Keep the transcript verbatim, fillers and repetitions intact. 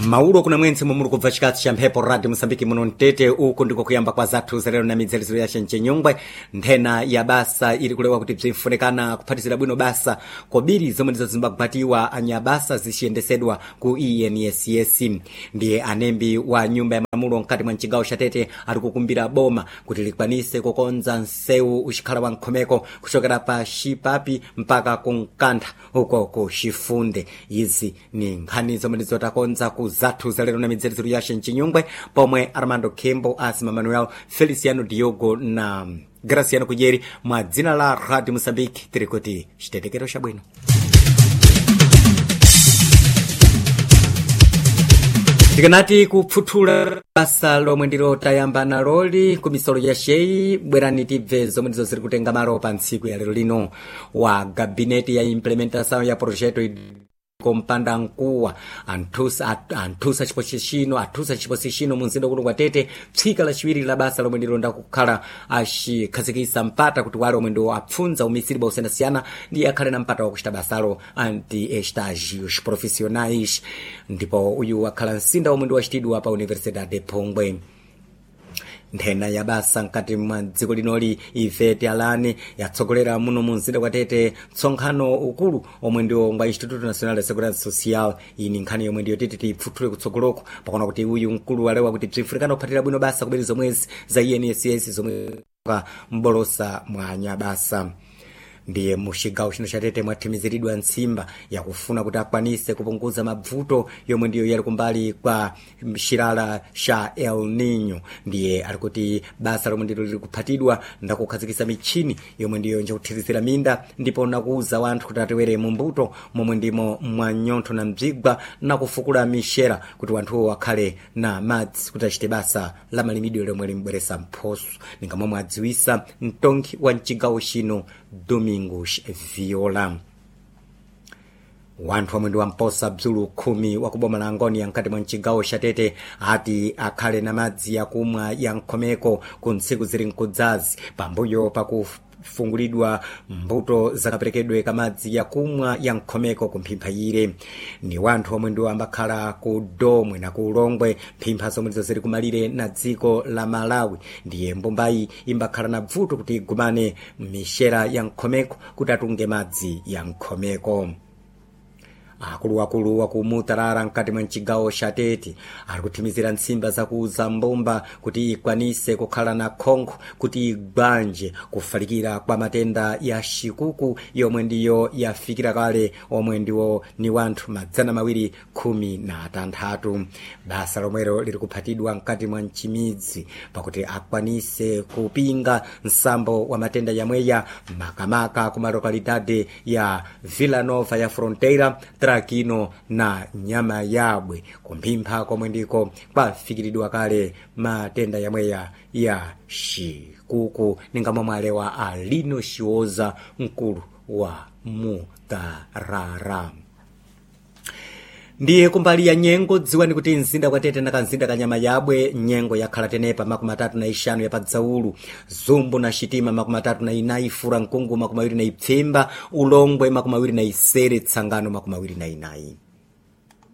Mauro kuna mwenzi mumuru kubva chikatsi cha mphepo radio Msambiki muno Mtete. Uku ndiko kuyamba kwa zathu zalero na midzelizo ya Chenchenyongwe. Nthena ya basa ili kulewa kuti bzifunekana kuphatizira bwino basa kobiri zomwe ndizo zimbakubatiwa anyabasa zishiyendesedwa ku E N S S. Ndiye anembi wa nyumba ya mamulo nkati mwa mchigawo cha Tete ari kukumbira boma kuti likwanise kukonza nsewu ushikhala wa nkhomeko kuchokera pa Shipapi mpaka kunkantha uko ku Shifunde. Izi ni nkhani zomwe ndizotakonza ku zathu zalero na midzelizo ya Chenchenyongwe, pomwe Armando Kembo, Asima Manuel, Feliciano Diogo na Graciano Kujeri mwa dzina la Radio Msambiki tirikuti chitetekero cha bwino. Tikanati kupfutula basa lomwe ndilo tayamba naloli ku misolo ya Shei, bwerani tibve zomwe ndizo ziri kutenga malo pa ntsiku ya lero lino. Wa gabineti ya implementação ya projeto kompanda nkuwa anthusa anthusa chipochishino athusa chipochishino munzindo kuno kwa Tete tsika la chiwiri la basa lomwe ndilonda kukhala achikhazikisa mpata kuti wale omwe ndo apfunza umisiri bausiyanasiyana ndi akhale na mpata wakuchita basalo anti estágios profissionais. Ndipo uyu akhala nsinda omwe ndo wachitidwa pa Universidade Phongwe. Nthena ya basa nkati mwa dziko linoli Ivete Alane yatsogolera muno munzinda kwa Tete tsonkhano ukulu omwe ndio ngwa Instituto Nacional de Segurança Social. Ini nkhani yomwe ndiyo titi tipfutule kutsogoloko pakona kuti uyu mkulu walewa kuti bzifunekana kuphatira bwino basa kubiri zomwezi za E N S S zomwe mbolosa mwa nyabasa. Ndiye mushigawo chino cha Tete mwathimiziridwa nsimba yakufuna kuti akwanise kupunguza mavuto yomwe ndiyo yali kumbali kwa mshirala sha El Niño. Ndiye alikuti basa lomwe ndilo lili kuphatidwa ndakukhazikisa michini yomwe ndiyo njakuthirizira minda ndipo nakuuza wanthu kuti atiwere mumbuto momwe ndimo mwanyontho na mzigwa na kufukula mishera kuti wanthuwo akhale na madzi kuti achite basa la malimidwe lomwe limbweresa mphoso. Ninga momwe adziwisa mtongi wa mchigawo chino Domingos Viola. Wanthu omwe ndi wamposa bzulu khumi wakuboma la Angoni ya nkati mwa mchigawo cha Tete ati akhale na madzi yakumwa ya nkhomeko ku ntsiku ziri nkudzazi pambuyo pakufungulidwa mbuto zakaperekedwe kamadzi yakumwa ya nkhomeko ku mphimpha ire. Ni wanthu omwe ndi ambakhala ku Domwe na ku Ulongwe, mphimpha zomwe ndizo ziri kumalire na dziko la Malawi. Ndiye mbumbayi imbakhala na bvuto kuti igumane mishera ya nkhomeko kuti atunge madzi ya nkhomeko. Akulu wakulu wakumutarara nkati mwa mchigawo cha Tete ari kuthimizira nsimba zakuuza mbumba kuti ikwanise kukhala na khonkho kuti igwanje kufalikira kwa matenda ya shikuku yomwe ndiyo yafikira kale omwe ndiwo ni wanthu madzana mawiri khumi na atanthatu. Basa lomwero liri kuphatidwa nkati mwa mchimidzi pakuti akwanise kupinga nsambo wa matenda yamweya makamaka ku malokalidade ya Vila Nova ya Fronteira, Trakino na Nyama Yabwe kumpimpha komwe ndiko kwafikiridwa kale matenda yamweya ya shikuku. Ninga momwe alewa Alino Shioza mkulu wa Mutarara. Ndiye kumbali ya nyengo dziwani kuti nzinda kwa Tete na kanzinda ka Nyama Yabwe nyengo yakhala tenepa makumi atatu na ishanu ya padzaulu, Zumbu na Shitima makumi atatu na inayi, Fura Nkungu makumi awiri na ipfimba, Ulongwe makumi awiri na isere, Tsangano makumi awiri na inayi.